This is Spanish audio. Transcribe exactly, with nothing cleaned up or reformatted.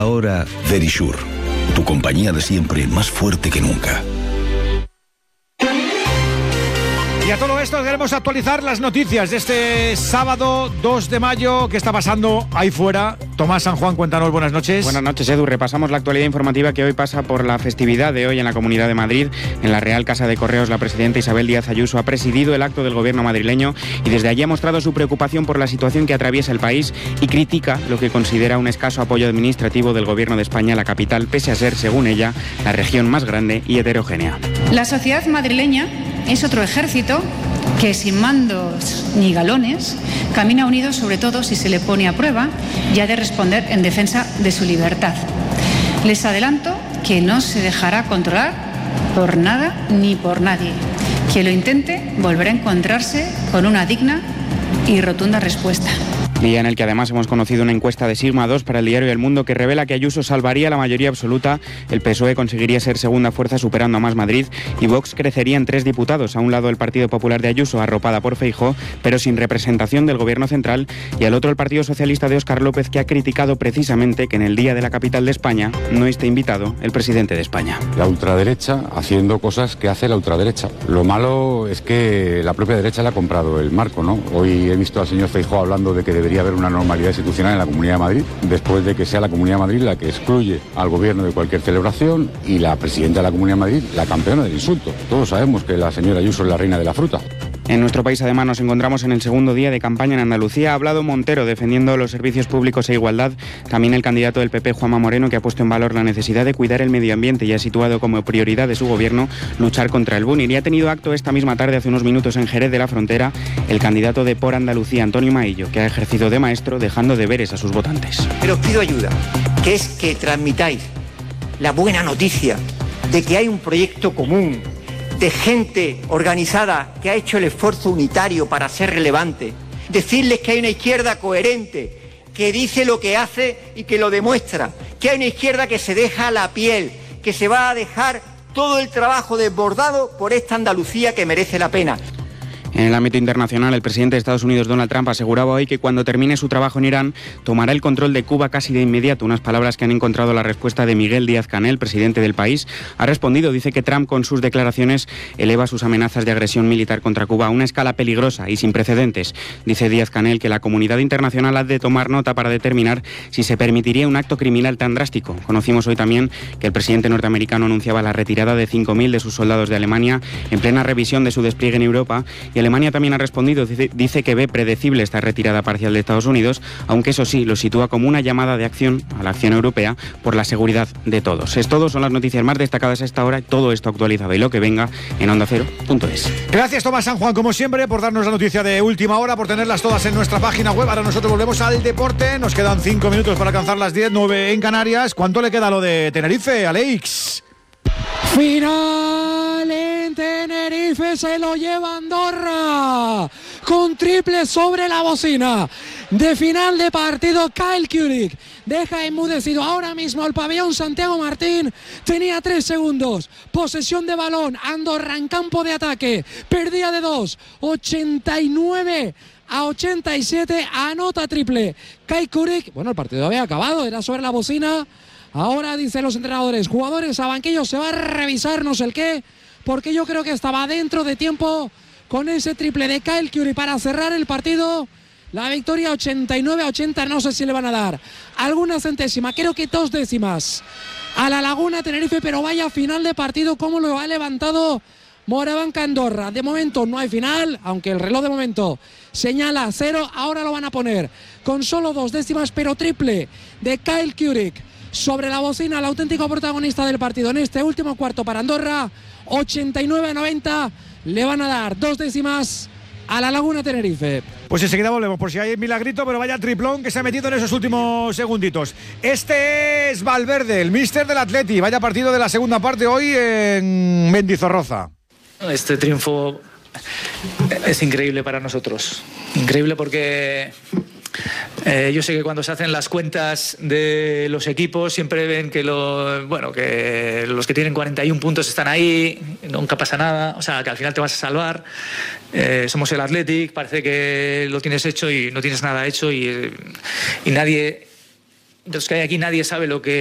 Ahora Verisure, tu compañía de siempre más fuerte que nunca. Y a todo esto queremos actualizar las noticias de este sábado dos de mayo. ¿Qué está pasando ahí fuera? Tomás San Juan, cuéntanos, buenas noches. Buenas noches, Edu. Repasamos la actualidad informativa que hoy pasa por la festividad de hoy en la Comunidad de Madrid. En la Real Casa de Correos, la presidenta Isabel Díaz Ayuso ha presidido el acto del gobierno madrileño y desde allí ha mostrado su preocupación por la situación que atraviesa el país y critica lo que considera un escaso apoyo administrativo del gobierno de España a la capital, pese a ser, según ella, la región más grande y heterogénea. La sociedad madrileña es otro ejército que sin mandos ni galones camina unido, sobre todo si se le pone a prueba y ha de responder en defensa de su libertad. Les adelanto que no se dejará controlar por nada ni por nadie. Quien lo intente volverá a encontrarse con una digna y rotunda respuesta. Día en el que además hemos conocido una encuesta de Sigma dos para el diario El Mundo que revela que Ayuso salvaría la mayoría absoluta, el P S O E conseguiría ser segunda fuerza superando a Más Madrid y Vox crecería en tres diputados, a un lado el Partido Popular de Ayuso arropada por Feijóo, pero sin representación del gobierno central, y al otro el Partido Socialista de Óscar López, que ha criticado precisamente que en el día de la capital de España no esté invitado el presidente de España. La ultraderecha haciendo cosas que hace la ultraderecha. Lo malo es que la propia derecha le ha comprado el marco, ¿no? Hoy he visto al señor Feijóo hablando de que debería haber una normalidad institucional en la Comunidad de Madrid, después de que sea la Comunidad de Madrid la que excluye al gobierno de cualquier celebración y la presidenta de la Comunidad de Madrid la campeona del insulto. Todos sabemos que la señora Ayuso es la reina de la fruta. En nuestro país, además, nos encontramos en el segundo día de campaña en Andalucía. Ha hablado Montero defendiendo los servicios públicos e igualdad. También el candidato del P P, Juanma Moreno, que ha puesto en valor la necesidad de cuidar el medio ambiente y ha situado como prioridad de su gobierno luchar contra el bullying. Y ha tenido acto esta misma tarde, hace unos minutos, en Jerez de la Frontera, el candidato de Por Andalucía, Antonio Maillo, que ha ejercido de maestro dejando deberes a sus votantes. Pero os pido ayuda, que es que transmitáis la buena noticia de que hay un proyecto común de gente organizada que ha hecho el esfuerzo unitario para ser relevante. Decirles que hay una izquierda coherente, que dice lo que hace y que lo demuestra. Que hay una izquierda que se deja la piel, que se va a dejar todo el trabajo desbordado por esta Andalucía que merece la pena. En el ámbito internacional, el presidente de Estados Unidos, Donald Trump, aseguraba hoy que cuando termine su trabajo en Irán, tomará el control de Cuba casi de inmediato. Unas palabras que han encontrado la respuesta de Miguel Díaz-Canel, presidente del país. Ha respondido, dice que Trump, con sus declaraciones, eleva sus amenazas de agresión militar contra Cuba a una escala peligrosa y sin precedentes. Dice Díaz-Canel que la comunidad internacional ha de tomar nota para determinar si se permitiría un acto criminal tan drástico. Conocimos hoy también que el presidente norteamericano anunciaba la retirada de cinco mil de sus soldados de Alemania en plena revisión de su despliegue en Europa, y Alemania también ha respondido, dice, dice que ve predecible esta retirada parcial de Estados Unidos, aunque eso sí, lo sitúa como una llamada de acción a la acción europea por la seguridad de todos. Es todo, son las noticias más destacadas a esta hora, todo esto actualizado y lo que venga en onda cero punto es. Gracias, Tomás San Juan, como siempre, por darnos la noticia de última hora, por tenerlas todas en nuestra página web. Ahora nosotros volvemos al deporte, nos quedan cinco minutos para alcanzar las diez, nueve en Canarias. ¿Cuánto le queda a lo de Tenerife, Alex? Final en Tenerife, se lo lleva Andorra con triple sobre la bocina de final de partido. Kyle Kulik deja enmudecido ahora mismo el pabellón Santiago Martín. Tenía tres segundos, posesión de balón, Andorra en campo de ataque, perdía de dos, ochenta y nueve a ochenta y siete, anota triple Kyle Kulik. Bueno, el partido había acabado, era sobre la bocina. Ahora dicen los entrenadores, jugadores a banquillo, se va a revisar no sé el qué, porque yo creo que estaba dentro de tiempo con ese triple de Kyle Kulik para cerrar el partido. La victoria ochenta y nueve a ochenta, no sé si le van a dar alguna centésima, creo que dos décimas a la Laguna Tenerife, pero vaya final de partido como lo ha levantado Morabanca Andorra. De momento no hay final, aunque el reloj de momento señala cero, ahora lo van a poner con solo dos décimas, pero triple de Kyle Kulik sobre la bocina, el auténtico protagonista del partido en este último cuarto para Andorra. Ochenta y nueve a noventa, le van a dar dos décimas a la Laguna Tenerife. Pues enseguida volvemos, por si hay milagrito, pero vaya triplón que se ha metido en esos últimos segunditos. Este es Valverde, el míster del Atleti. Vaya partido de la segunda parte hoy en Mendizorroza. Este triunfo es increíble para nosotros. Increíble porque Eh, yo sé que cuando se hacen las cuentas de los equipos siempre ven que, lo, bueno, que los que tienen cuarenta y un puntos están ahí, nunca pasa nada, o sea, que al final te vas a salvar. Eh, somos el Athletic, parece que lo tienes hecho y no tienes nada hecho y, y nadie los que hay aquí nadie sabe lo que